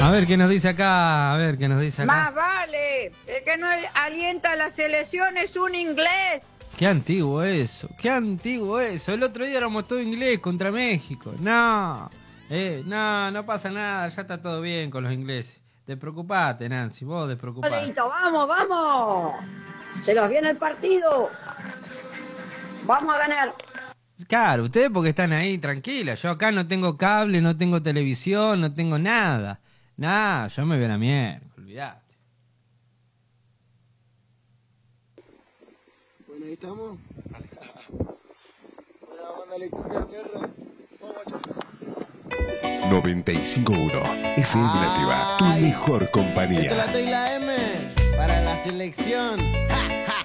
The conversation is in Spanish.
A ver qué nos dice acá, a ver qué nos dice acá. Más vale, el que no alienta a la selección es un inglés. Qué antiguo eso, qué antiguo eso. El otro día éramos todo inglés contra México. No, no pasa nada, ya está todo bien con los ingleses. Despreocupate, Nancy, vos despreocupate. Listo, vamos, vamos. Se nos viene el partido. Vamos a ganar. Claro, ustedes porque están ahí tranquilas. Yo acá no tengo cable, no tengo televisión, no tengo nada. Nada, yo me voy a la mierda, olvidate. Bueno, ahí estamos. Mándale cumbia, perro. 95.1 FM Nativa, tu mejor compañía. Esta es la T y la M para la selección.